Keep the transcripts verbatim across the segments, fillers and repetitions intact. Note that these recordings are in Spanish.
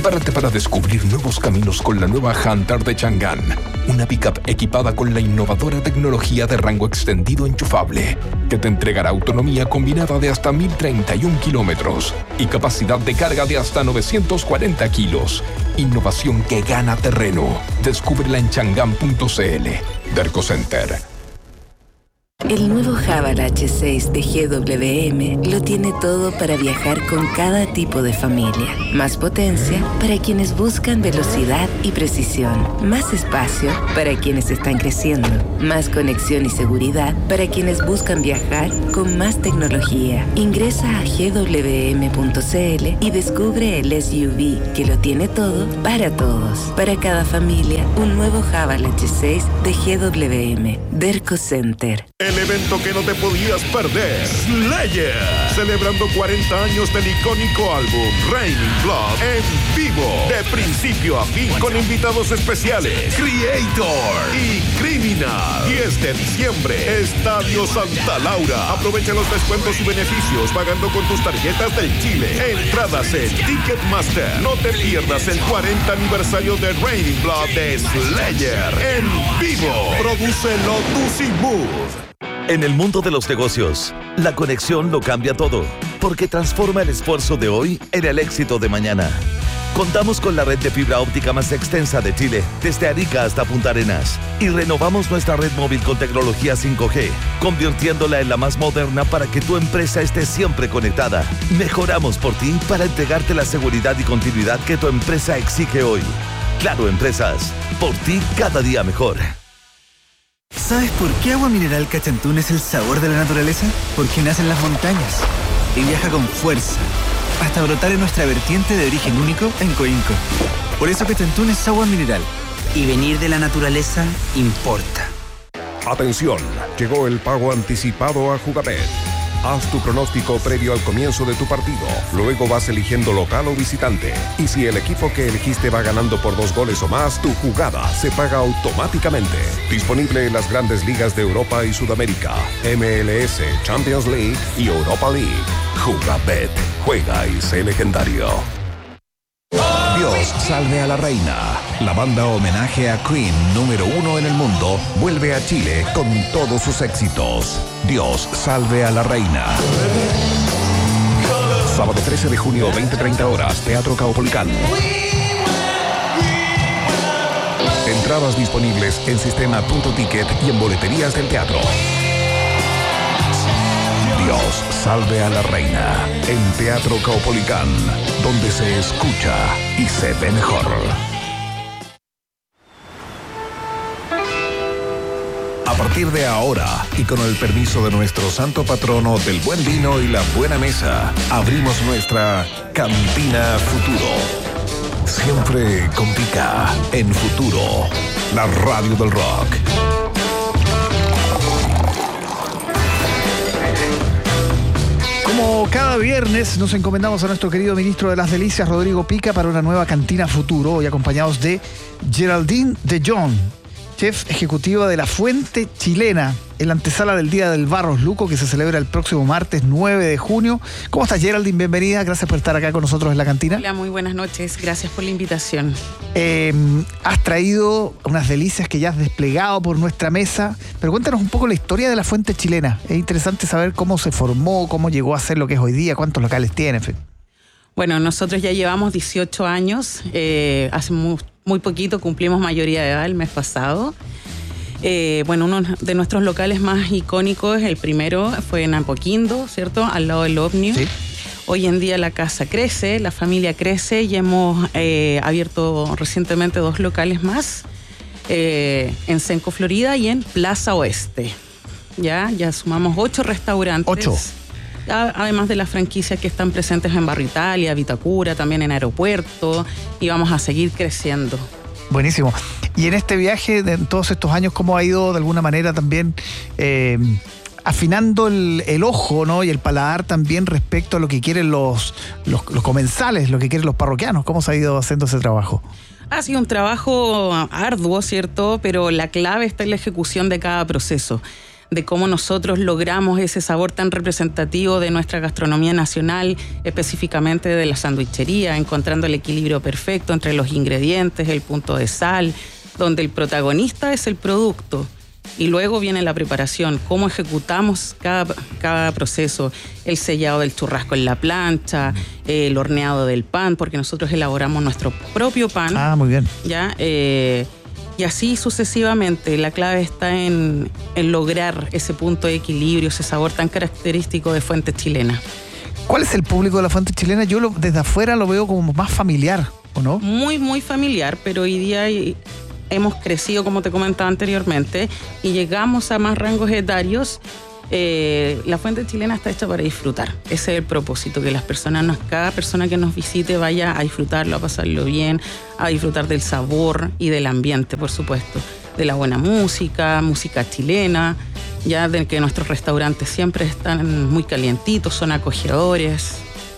Prepárate para descubrir nuevos caminos con la nueva Hunter de Chang'an, una pickup equipada con la innovadora tecnología de rango extendido enchufable, que te entregará autonomía combinada de hasta mil treinta y un kilómetros y capacidad de carga de hasta novecientos cuarenta kilos. Innovación que gana terreno. Descúbrela en chang'an punto c l. Derco Center. El nuevo Haval H seis de G W M lo tiene todo para viajar con cada tipo de familia. Más potencia para quienes buscan velocidad y precisión. Más espacio para quienes están creciendo. Más conexión y seguridad para quienes buscan viajar con más tecnología. Ingresa a g w m punto c l y descubre el S U V que lo tiene todo para todos. Para cada familia, un nuevo Haval H seis de G W M. Derco Center. El evento que no te podías perder, Slayer, celebrando cuarenta años del icónico álbum Raining Blood en vivo, de principio a fin, con invitados especiales, Creator y Criminal. diez de diciembre, Estadio Santa Laura. Aprovecha los descuentos y beneficios pagando con tus tarjetas del Chile. Entradas en Ticketmaster. No te pierdas el cuarenta aniversario de Raining Blood de Slayer en vivo. Produce Lotus y Mood. En el mundo de los negocios, la conexión lo cambia todo, porque transforma el esfuerzo de hoy en el éxito de mañana. Contamos con la red de fibra óptica más extensa de Chile, desde Arica hasta Punta Arenas, y renovamos nuestra red móvil con tecnología cinco G, convirtiéndola en la más moderna para que tu empresa esté siempre conectada. Mejoramos por ti para entregarte la seguridad y continuidad que tu empresa exige hoy. Claro Empresas, por ti cada día mejor. ¿Sabes por qué Agua Mineral Cachantún es el sabor de la naturaleza? Porque nace en las montañas y viaja con fuerza hasta brotar en nuestra vertiente de origen único en Coinco. Por eso Cachantún es agua mineral. Y venir de la naturaleza importa. Atención, llegó el pago anticipado a Jugabet. Haz tu pronóstico previo al comienzo de tu partido. Luego vas eligiendo local o visitante. Y si el equipo que elegiste va ganando por dos goles o más, tu jugada se paga automáticamente. Disponible en las grandes ligas de Europa y Sudamérica, M L S, Champions League y Europa League. Jugabet. Juega y sé legendario. Dios salve a la reina. La banda homenaje a Queen número uno en el mundo vuelve a Chile con todos sus éxitos. Dios salve a la reina. Sábado trece de junio, veinte treinta horas, Teatro Caupolicán. Entradas disponibles en sistema punto ticket y en boleterías del teatro. Dios salve a la reina en Teatro Caupolicán, donde se escucha y se ve mejor. A partir de ahora, y con el permiso de nuestro santo patrono del buen vino y la buena mesa, abrimos nuestra Cantina Futuro. Siempre con pica en Futuro, la radio del rock. Como cada viernes nos encomendamos a nuestro querido ministro de las Delicias, Rodrigo Pica, para una nueva Cantina Futuro, hoy acompañados de Geraldine de Jong, chef ejecutiva de La Fuente Chilena, en la antesala del Día del Barros Luco, que se celebra el próximo martes nueve de junio. ¿Cómo estás, Geraldine? Bienvenida, gracias por estar acá con nosotros en la cantina. Hola, muy buenas noches, gracias por la invitación. Eh, has traído unas delicias que ya has desplegado por nuestra mesa, pero cuéntanos un poco la historia de La Fuente Chilena. Es interesante saber cómo se formó, cómo llegó a ser lo que es hoy día, cuántos locales tiene, en fin. Bueno, nosotros ya llevamos dieciocho años, eh, hace muy, muy poquito cumplimos mayoría de edad el mes pasado. Eh, bueno, uno de nuestros locales más icónicos, el primero fue en Apoquindo, ¿cierto? Al lado del Omnium. Sí. Hoy en día la casa crece, la familia crece y hemos eh, abierto recientemente dos locales más, eh, en Senco, Florida, y en Plaza Oeste. Ya, ya sumamos ocho restaurantes. Ocho. Además de las franquicias que están presentes en Barrio Italia, Vitacura, también en Aeropuerto, y vamos a seguir creciendo. Buenísimo. Y en este viaje, de, en todos estos años, ¿cómo ha ido de alguna manera también eh, afinando el, el ojo, ¿no? Y el paladar también respecto a lo que quieren los, los, los comensales, lo que quieren los parroquianos? ¿Cómo se ha ido haciendo ese trabajo? Ha sido un trabajo arduo, ¿cierto? Pero la clave está en la ejecución de cada proceso. de cómo nosotros logramos ese sabor tan representativo de nuestra gastronomía nacional, específicamente de la sandwichería, encontrando el equilibrio perfecto entre los ingredientes, el punto de sal, donde el protagonista es el producto. Y luego viene la preparación, cómo ejecutamos cada, cada proceso, el sellado del churrasco en la plancha, el horneado del pan, porque nosotros elaboramos nuestro propio pan. Ah, muy bien. ¿Ya? Eh, y así sucesivamente. La clave está en, en lograr ese punto de equilibrio, ese sabor tan característico de Fuentes Chilenas. ¿Cuál es el público de la Fuentes Chilenas? Yo lo, desde afuera lo veo como más familiar, ¿o no? Muy, muy familiar, pero hoy día hay... hemos crecido, como te comentaba anteriormente, y llegamos a más rangos etarios. Eh, la Fuente Chilena está hecha para disfrutar. Ese es el propósito, que las personas, nos, cada persona que nos visite vaya a disfrutarlo, a pasarlo bien, a disfrutar del sabor y del ambiente, por supuesto. De la buena música, música chilena, ya de que nuestros restaurantes siempre están muy calientitos, son acogedores.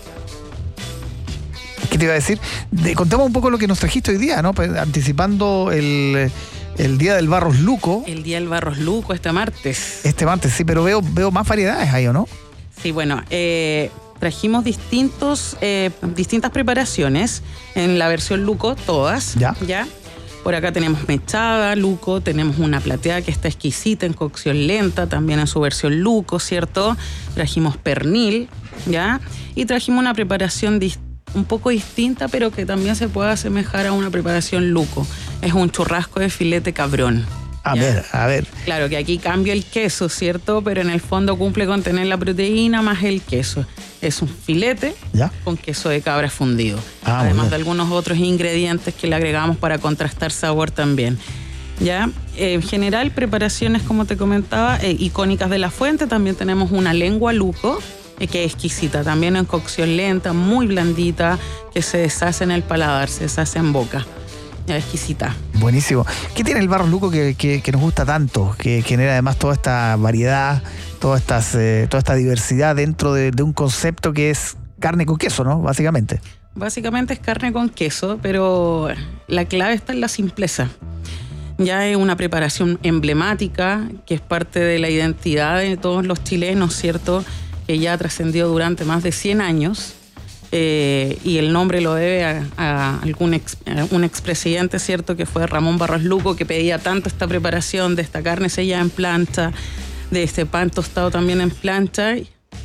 ¿Qué te iba a decir? De, contemos un poco lo que nos trajiste hoy día, ¿no? Pues, anticipando el, el Día del Barros Luco. El Día del Barros Luco este martes. Este martes, sí, pero veo, veo más variedades ahí, ¿o no? Sí, bueno, eh, trajimos distintos, eh, distintas preparaciones en la versión Luco, todas. Ya. Ya. Por acá tenemos mechada, Luco, tenemos una plateada que está exquisita en cocción lenta, también en su versión Luco, ¿cierto? Trajimos pernil, ¿ya? Y trajimos una preparación distinta, un poco distinta, pero que también se puede asemejar a una preparación Luco. Es un churrasco de filete cabrón. A ¿ya? ver, a ver. Claro que aquí cambia el queso, ¿cierto? Pero en el fondo cumple con tener la proteína más el queso. Es un filete ¿ya? con queso de cabra fundido. Ah, además de algunos otros ingredientes que le agregamos para contrastar sabor también. ¿Ya? Eh, en general, preparaciones, como te comentaba, eh, icónicas de la Fuente. También tenemos una lengua Luco, que es exquisita, también en cocción lenta, muy blandita, que se deshace en el paladar, se deshace en boca. Es exquisita. Buenísimo. ¿Qué tiene el Barros Luco que, que, que nos gusta tanto? Que genera además toda esta variedad, toda, estas, eh, toda esta diversidad dentro de, de un concepto que es carne con queso, ¿no? Básicamente. Básicamente es carne con queso, pero la clave está en la simpleza. Ya es una preparación emblemática, que es parte de la identidad de todos los chilenos, ¿cierto?, que ya ha trascendido durante más de cien años, eh, y el nombre lo debe a, a algún ex, a un expresidente, ¿cierto?, que fue Ramón Barros Luco, que pedía tanto esta preparación de esta carne sellada en plancha, de este pan tostado también en plancha,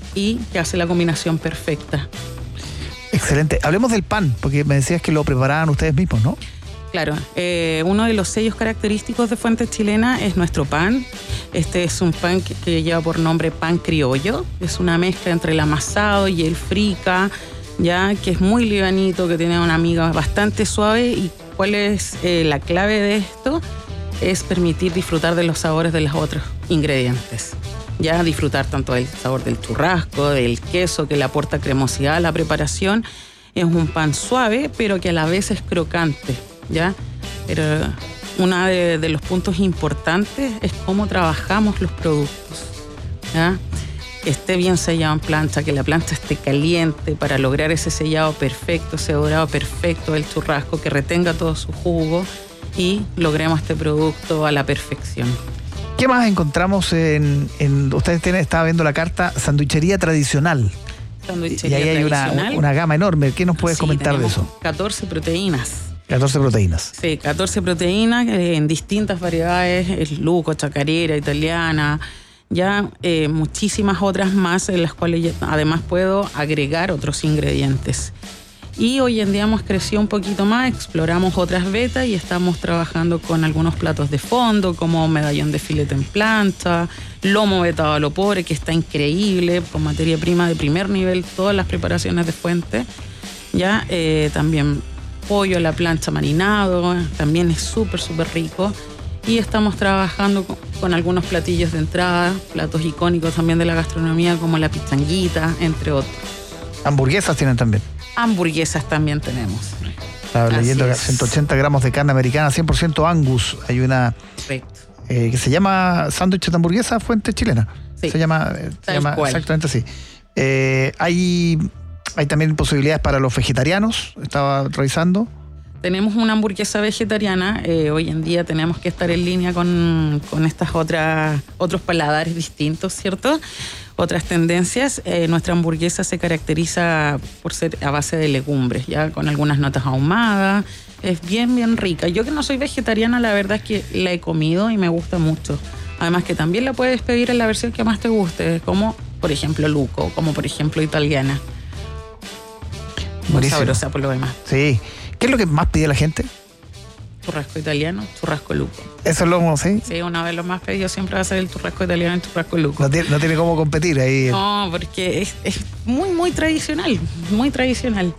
y que hace la combinación perfecta. Excelente. Hablemos del pan, porque me decías que lo preparaban ustedes mismos, ¿no? Claro, eh, uno de los sellos característicos de Fuentes Chilenas es nuestro pan. Este es un pan que, que lleva por nombre pan criollo. Es una mezcla entre el amasado y el frica, ya que es muy livianito, que tiene una miga bastante suave. ¿Y cuál es eh, la clave de esto? Es permitir disfrutar de los sabores de los otros ingredientes. Ya disfrutar tanto del sabor del churrasco, del queso, que le aporta cremosidad a la preparación. Es un pan suave, pero que a la vez es crocante. ¿Ya? Pero uno de, de los puntos importantes es cómo trabajamos los productos, ¿ya? Que esté bien sellado en plancha, que la plancha esté caliente para lograr ese sellado perfecto, ese dorado perfecto del churrasco, que retenga todo su jugo y logremos este producto a la perfección. ¿Qué más encontramos en, en ustedes tienen, estaba viendo la carta sandwichería tradicional? Sandwichería y ahí hay una, una gama enorme. ¿Qué nos puedes sí, comentar de eso? catorce proteínas. catorce proteínas. Sí, catorce proteínas eh, en distintas variedades, el luco, chacarera, italiana, ya eh, muchísimas otras más en las cuales ya, además puedo agregar otros ingredientes. Y hoy en día hemos crecido un poquito más, exploramos otras vetas y estamos trabajando con algunos platos de fondo, como medallón de filete en plancha, lomo vetado a lo pobre, que está increíble, con materia prima de primer nivel, todas las preparaciones de Fuente. Ya eh, también pollo a la plancha marinado, también es súper, súper rico. Y estamos trabajando con, con algunos platillos de entrada, platos icónicos también de la gastronomía, como la pichanguita, entre otros. ¿Hamburguesas tienen también? Hamburguesas también tenemos. Estaba leyendo que ciento ochenta gramos de carne americana, cien por ciento Angus. Hay una eh, que se llama sándwich de hamburguesa Fuente Chilena. Sí. Se llama, eh, se llama exactamente así. Eh, hay... Hay también posibilidades para los vegetarianos, estaba revisando. Tenemos una hamburguesa vegetariana. Eh, hoy en día tenemos que estar en línea con, con estas otras otros paladares distintos, ¿cierto? Otras tendencias. Eh, nuestra hamburguesa se caracteriza por ser a base de legumbres, ya con algunas notas ahumadas. Es bien, bien rica. Yo que no soy vegetariana, la verdad es que la he comido y me gusta mucho. Además que también la puedes pedir en la versión que más te guste, como por ejemplo luco, como por ejemplo italiana. Muy Buenísimo. sabrosa por lo demás. Sí. ¿Qué es lo que más pide la gente? Churrasco italiano, churrasco luco. Eso es lo, ¿sí? Sí, una vez lo más pedido siempre va a ser el churrasco italiano y el churrasco luco. No tiene, no tiene cómo competir ahí. No, porque es, es muy, muy tradicional, muy tradicional.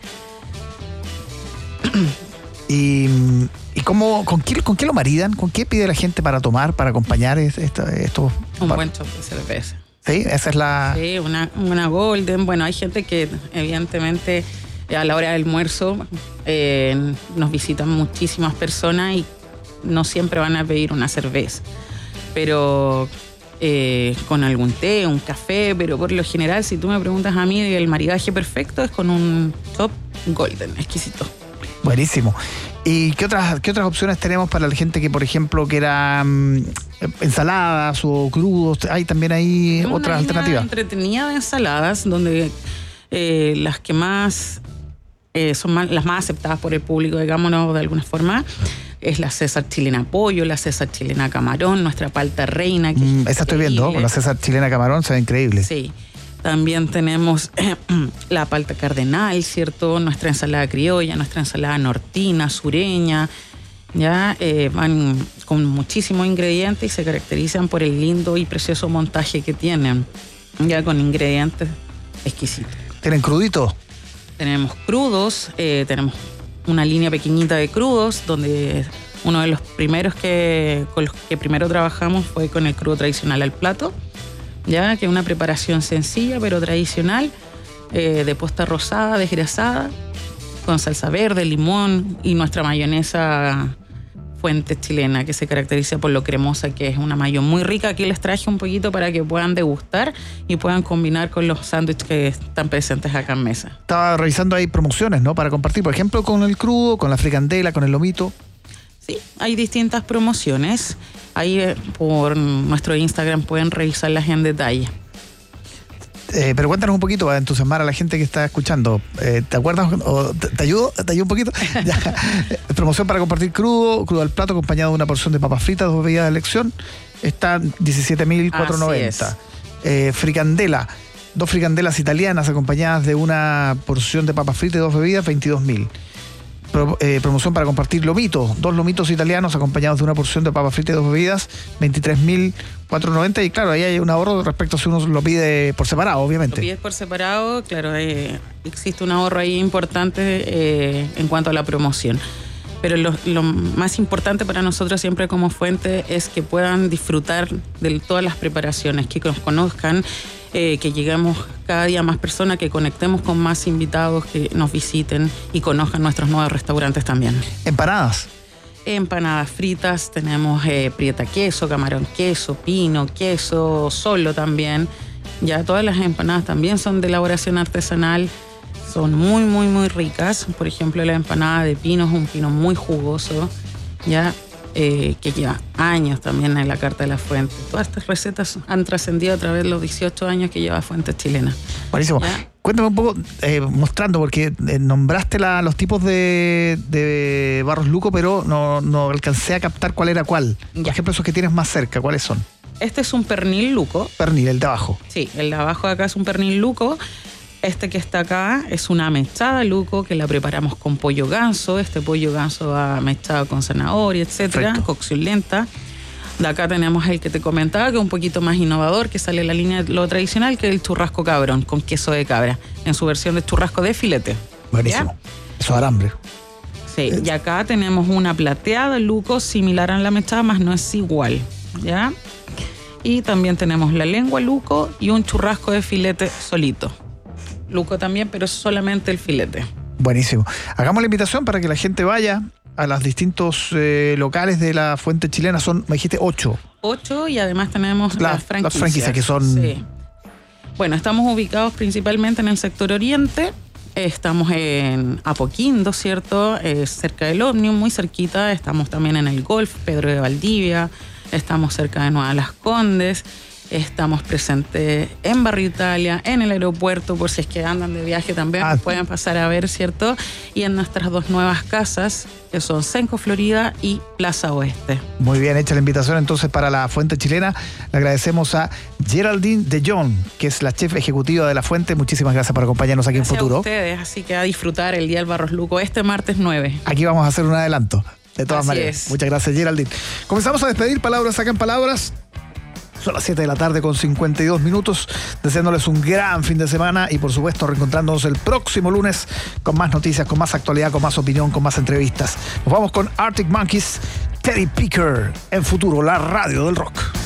¿Y, y cómo, con, qué, con qué lo maridan? ¿Con qué pide la gente para tomar, para acompañar esto? esto Un para... buen shot de cerveza. Sí, esa es la... Sí, una, una golden. Bueno, hay gente que evidentemente a la hora del almuerzo eh, nos visitan muchísimas personas y no siempre van a pedir una cerveza, pero eh, con algún té, un café, pero por lo general, si tú me preguntas a mí, el maridaje perfecto es con un top golden, exquisito. Buenísimo. ¿Y qué otras, qué otras opciones tenemos para la gente que, por ejemplo, quiera um, ensaladas o crudos? ¿Hay también ahí Una otras línea alternativas? entretenida de ensaladas, donde eh, las que más eh, son más, las más aceptadas por el público, digámonos de alguna forma, es la César chilena pollo, la César chilena camarón, nuestra palta reina. Que Mm, es esa estoy increíble. viendo, la César chilena camarón, se ve increíble. Sí. También tenemos la palta cardenal, ¿cierto? Nuestra ensalada criolla, nuestra ensalada nortina, sureña. Ya eh, van con muchísimos ingredientes y se caracterizan por el lindo y precioso montaje que tienen, ya con ingredientes exquisitos. ¿Tienen crudito? Tenemos crudos, eh, tenemos una línea pequeñita de crudos, donde uno de los primeros que, con los que primero trabajamos fue con el crudo tradicional al plato, ya que es una preparación sencilla pero tradicional, eh, de posta rosada, desgrasada, con salsa verde, limón y nuestra mayonesa Fuente chilena, que se caracteriza por lo cremosa que es, una mayo muy rica. Aquí les traje un poquito para que puedan degustar y puedan combinar con los sándwiches que están presentes acá en mesa. Estaba revisando ahí promociones, ¿no? Para compartir, por ejemplo, con el crudo, con la fricandela, con el lomito. Sí, hay distintas promociones. Ahí eh, por nuestro Instagram pueden revisarlas en detalle. Eh, pero cuéntanos un poquito para entusiasmar a la gente que está escuchando. Eh, ¿Te acuerdas? O te, ¿Te ayudo? ¿Te ayudo un poquito? Ya. Promoción para compartir crudo, crudo al plato acompañado de una porción de papas fritas, dos bebidas de elección. Está diecisiete mil cuatrocientos noventa. Eh, fricandela, dos fricandelas italianas acompañadas de una porción de papas fritas y dos bebidas, veintidós mil. Pro, eh, promoción para compartir lomito, dos lomitos italianos acompañados de una porción de papas fritas y dos bebidas, veintitrés mil cuatrocientos noventa. Y claro, ahí hay un ahorro respecto a si uno lo pide por separado, obviamente. Lo pides por separado, claro, eh, existe un ahorro ahí importante eh, en cuanto a la promoción. Pero lo, lo más importante para nosotros siempre como fuente es que puedan disfrutar de todas las preparaciones, que nos conozcan, eh, que lleguemos cada día a más personas, que conectemos con más invitados, que nos visiten y conozcan nuestros nuevos restaurantes también. Empanadas. Empanadas fritas, tenemos eh, prieta queso, camarón queso, pino, queso, solo también. Ya todas las empanadas también son de elaboración artesanal, son muy, muy, muy ricas. Por ejemplo, la empanada de pino es un pino muy jugoso, ya eh, que lleva años también en la carta de la fuente. Todas estas recetas han trascendido a través de los dieciocho años que lleva Fuente Chilena. Buenísimo. ¿Ya? Cuéntame un poco, eh, mostrando, porque eh, nombraste la, los tipos de, de barros luco, pero no, no alcancé a captar cuál era cuál. Por Ya. ejemplo, esos que tienes más cerca, ¿cuáles son? Este es un pernil luco. Pernil, el de abajo. Sí, el de abajo de acá es un pernil luco. Este que está acá es una mechada luco que la preparamos con pollo ganso. Este pollo ganso va mechado con zanahoria, etcétera, Perfecto. cocción lenta. De acá tenemos el que te comentaba, que es un poquito más innovador, que sale en la línea de lo tradicional, que es el churrasco cabrón con queso de cabra, en su versión de churrasco de filete. Buenísimo. ¿Ya? Eso es arambre. Sí, y acá tenemos una plateada luco similar a la mechada, más no es igual, ¿ya? Y también tenemos la lengua luco y un churrasco de filete solito. Luco también, pero solamente el filete. Buenísimo. Hagamos la invitación para que la gente vaya a los distintos eh, locales de la Fuente Chilena. Son, me dijiste, ocho. Ocho, y además tenemos La- las franquicias. las franquicias que son- Sí. Bueno, estamos ubicados principalmente en el sector oriente, Estamos en Apoquindo, ¿cierto? Eh, cerca del Omnium, muy cerquita. Estamos también en el Golf, Pedro de Valdivia. Estamos cerca de Nueva Las Condes. Estamos presentes en Barrio Italia, en el aeropuerto, por si es que andan de viaje también, ah, pueden pasar a ver, ¿cierto? Y en nuestras dos nuevas casas, que son Senco Florida y Plaza Oeste. Muy bien, hecha la invitación entonces para la Fuente Chilena. Le agradecemos a Geraldine de Jong, que es la chef ejecutiva de la Fuente. Muchísimas gracias por acompañarnos aquí gracias en Futuro. A ustedes, así que a disfrutar el Día del Barros Luco este martes nueve. Aquí vamos a hacer un adelanto, de todas Así maneras. es. Muchas gracias, Geraldine. Comenzamos a despedir, palabras sacan palabras. Son las siete de la tarde con cincuenta y dos minutos, deseándoles un gran fin de semana y por supuesto reencontrándonos el próximo lunes con más noticias, con más actualidad, con más opinión, con más entrevistas. Nos vamos con Arctic Monkeys, Teddy Picker, en Futuro, la radio del rock.